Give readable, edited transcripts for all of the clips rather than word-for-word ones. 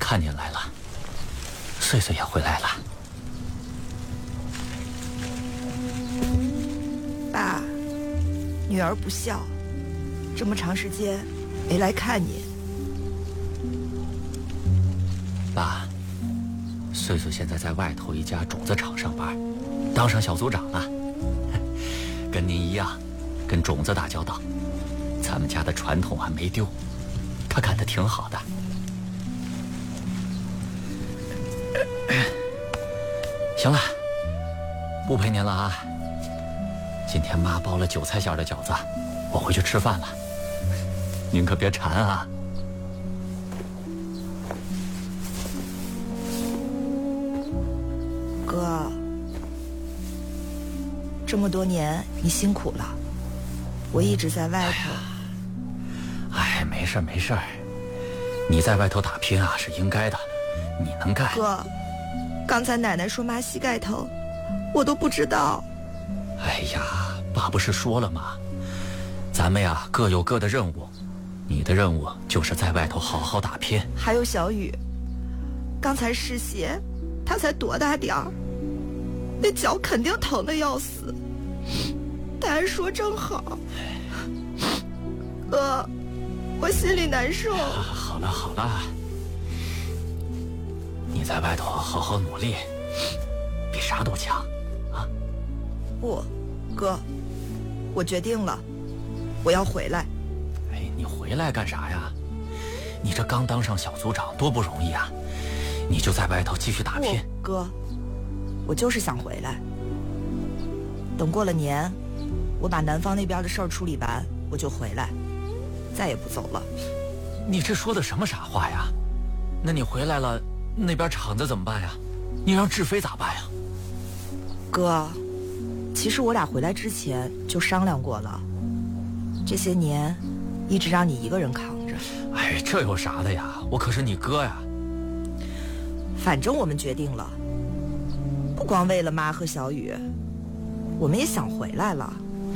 看您来了，穗穗也回来了。 爸，女儿不孝，这么长时间没来看你。 爸，穗穗现在在外头一家种子厂上班，当上小组长了。跟您一样，跟种子打交道，咱们家的传统还没丢，他干得挺好的。行了，不陪您了啊。今天妈包了韭菜馅的饺子，我回去吃饭了，您可别馋啊。 哥，这么多年你辛苦了，我一直在外头。 哎，没事没事，你在外头打拼啊是应该的，你能干。 哥，刚才奶奶说妈膝盖疼，我都不知道。 哎呀，爸不是说了吗？咱们呀各有各的任务，你的任务就是在外头好好打拼。 还有小雨，刚才试鞋，他才多大点儿，那脚肯定疼得要死。他还说正好。哥，我心里难受。 好了好了，你在外头好好努力，比啥都强啊！ 不，哥，我决定了，我要回来。 哎，你回来干啥呀？你这刚当上小组长多不容易啊！你就在外头继续打拼。 哥，我就是想回来。等过了年，我把南方那边的事儿处理完，我就回来，再也不走了。 你这说的什么傻话呀？那你回来了，那边厂子怎么办呀？你让志飞咋办呀？ 哥，其实我俩回来之前就商量过了，这些年一直让你一个人扛着。 哎，这有啥的呀？我可是你哥呀。 反正我们决定了，不光为了妈和小雨，我们也想回来了。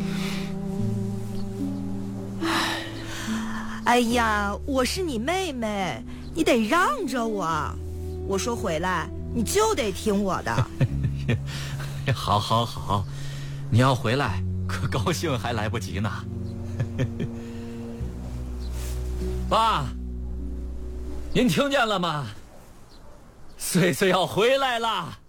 哎呀，我是你妹妹，你得让着我。我说回来，你就得听我的。 好好好，你要回来，可高兴还来不及呢。爸，您听见了吗？穗穗要回来了。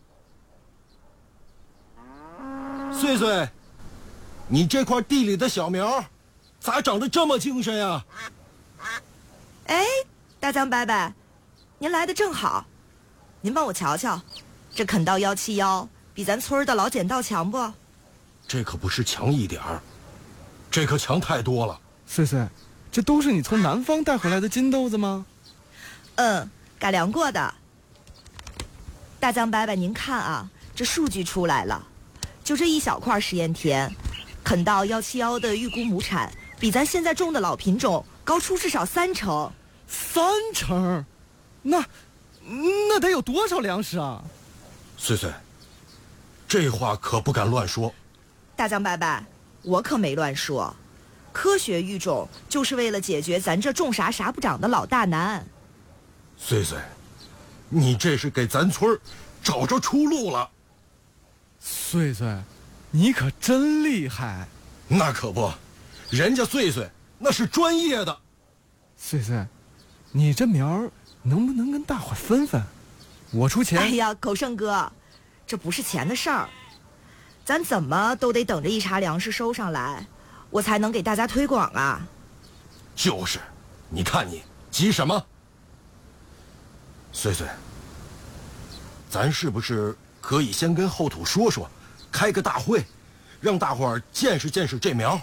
穗穗，你这块地里的小苗咋长得这么精神呀？ 哎，大江伯伯，您来的正好，您帮我瞧瞧，这垦稻171比咱村的老剪稻强不？ 这可不是强一点儿，这可强太多了。 穗穗，这都是你从南方带回来的金豆子吗？ 改良过的。大江伯伯，您看啊，这数据出来了，就这一小块实验田，垦稻171的预估亩产比咱现在种的老品种高出至少30%。 30%？那得有多少粮食啊？ 穗穗，这话可不敢乱说。 大江伯伯，我可没乱说，科学育种就是为了解决咱这种啥啥不长的老大难。 穗穗，你这是给咱村找着出路了。 穗穗，你可真厉害。 那可不，人家穗穗那是专业的。 穗穗，你这苗能不能跟大伙分分？我出钱。 哎呀，狗剩哥，这不是钱的事儿，咱怎么都得等着一茬粮食收上来，我才能给大家推广啊。 就是，你看你急什么？穗穗，咱是不是可以先跟后土说说，开个大会，让大伙儿见识见识这苗？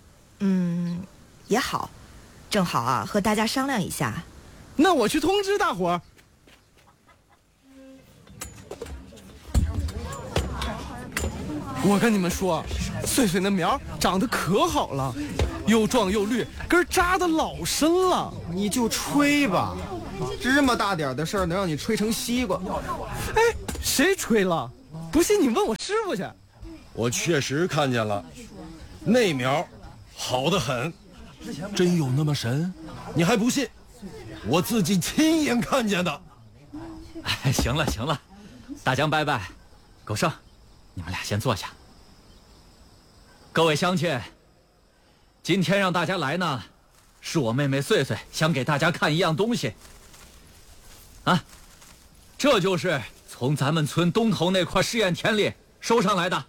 也好，正好啊，和大家商量一下。 那我去通知大伙儿。我跟你们说，穗穗那苗长得可好了，又壮又绿，根扎得老深了。 你就吹吧，这么大点的事儿能让你吹成西瓜？ 哎，谁吹了？不信你问我师傅去。 我确实看见了，那苗好得很。真有那么神？你还不信？我自己亲眼看见的。 哎，行了行了，大江伯伯、狗剩，你们俩先坐下。各位乡亲，今天让大家来呢，是我妹妹穗穗想给大家看一样东西。啊，这就是从咱们村东头那块试验田里收上来的。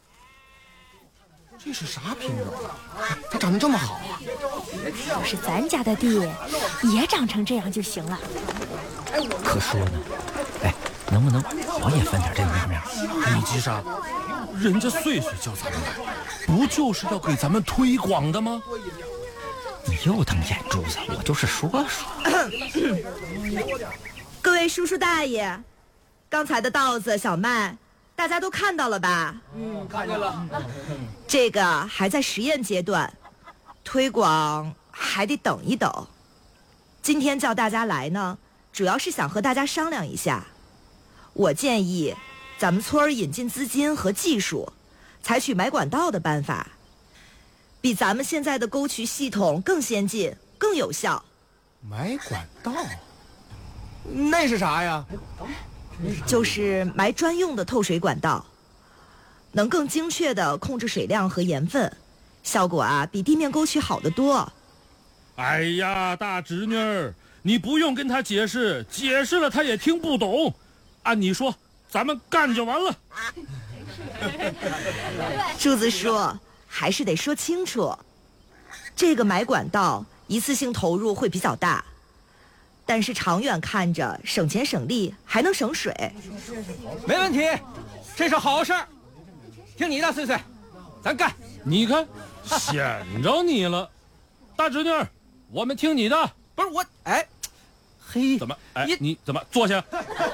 这是啥品种？它长得这么好啊！ 要是咱家的地也长成这样就行了。 可说呢，哎，能不能我也分点这面面？ 李吉山，人家穗穗叫咱们来，不就是要给咱们推广的吗？ 你又瞪眼珠子，我就是说说。 各位叔叔大爷，刚才的稻子、小麦，大家都看到了吧？ 看见了。 这个还在实验阶段，推广还得等一等。今天叫大家来呢，主要是想和大家商量一下。我建议咱们村引进资金和技术，采取埋管道的办法，比咱们现在的沟渠系统更先进、更有效。 埋管道？那是啥呀？ 就是埋专用的透水管道，能更精确地控制水量和盐分，效果比地面沟渠好得多。 哎呀，大侄女儿，你不用跟他解释，解释了他也听不懂。按你说，咱们干就完了。 柱子叔，还是得说清楚，这个埋管道一次性投入会比较大，但是长远看着省钱省力，还能省水。 没问题，这是好事儿。听你的，穗穗，咱干。 你看，显着你了，大侄女儿，我们听你的。 不是我，哎，嘿， 怎么？哎，你怎么坐下？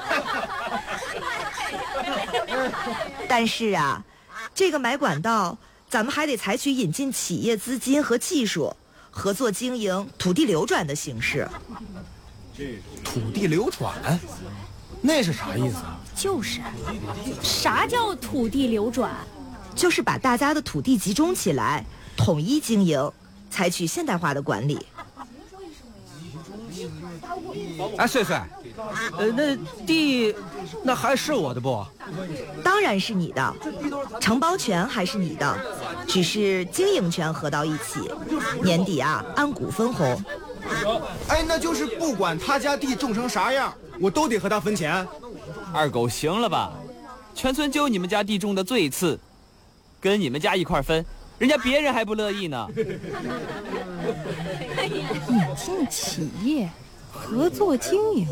但是这个埋管道，咱们还得采取引进企业资金和技术，合作经营土地流转的形式。 土地流转？那是啥意思啊？ 就是，啥叫土地流转？ 就是把大家的土地集中起来，统一经营，采取现代化的管理。 哎，穗穗，那地那还是我的不？ 当然是你的，承包权还是你的，只是经营权合到一起，年底按股分红。 哎，那就是不管他家地种成啥样，我都得和他分钱。 二狗行了吧？全村就你们家地种的最次，跟你们家一块分，人家别人还不乐意呢。 引进企业，合作经营，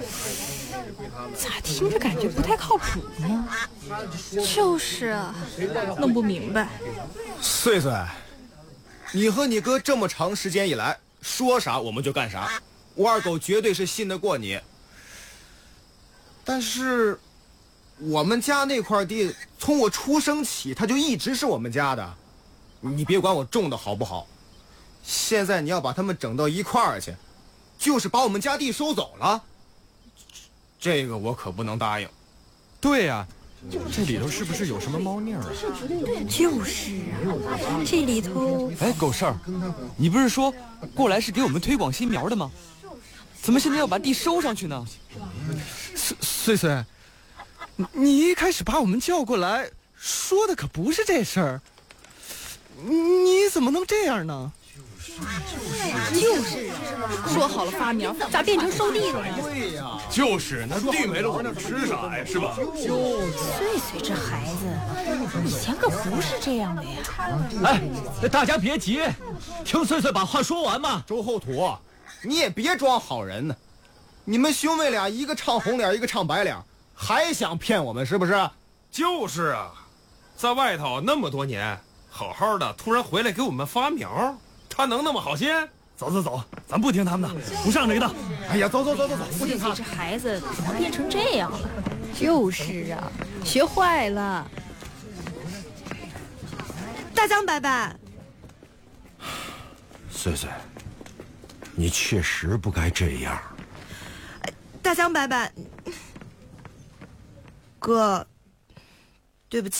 咋听着感觉不太靠谱呢？ 就是啊，弄不明白。 穗穗，你和你哥这么长时间以来，说啥我们就干啥，我二狗绝对是信得过你。但是我们家那块地从我出生起它就一直是我们家的，你别管我种的好不好，现在你要把他们整到一块儿去，就是把我们家地收走了，这个我可不能答应。 对呀，这里头是不是有什么猫腻啊？ 就是啊，这里头…… 哎，狗剩儿，你不是说过来是给我们推广新苗的吗？怎么现在要把地收上去呢？ 穗穗，你一开始把我们叫过来，说的可不是这事儿，你怎么能这样呢？ 就是说好了发苗，咋变成收地了呢？ 对呀， 就是那地没了，我们吃啥呀？是吧？ 穗穗这孩子，以前可不是这样的呀。 哎，大家别急，听穗穗把话说完嘛。 周后土，你也别装好人呢。你们兄妹俩一个唱红脸，一个唱白脸，还想骗我们是不是？ 就是啊，在外头那么多年，好好的，突然回来给我们发苗，他能那么好心？ 走走走，咱不听他们的，不上这个当。 哎呀，走走走走走，不听他。 这孩子怎么变成这样了？就是啊，学坏了。 大江伯伯， 穗穗，你确实不该这样。 大江伯伯，哥，对不起。